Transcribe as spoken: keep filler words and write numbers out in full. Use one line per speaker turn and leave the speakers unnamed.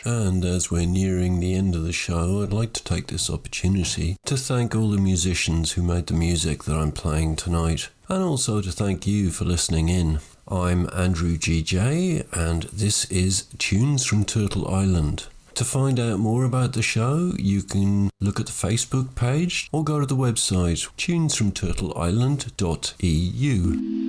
And as we're nearing the end of the show, I'd like to take this opportunity to thank all the musicians who made the music that I'm playing tonight, and also to thank you for listening in. I'm Andrew G J, and this is Tunes from Turtle Island. To find out more about the show, you can look at the Facebook page or go to the website tunes from turtle island dot e u.